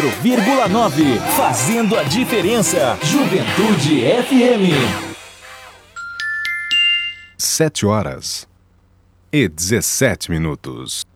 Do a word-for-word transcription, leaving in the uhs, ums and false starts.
vírgula nove, fazendo a diferença. Juventude F M. Sete horas e dezessete minutos.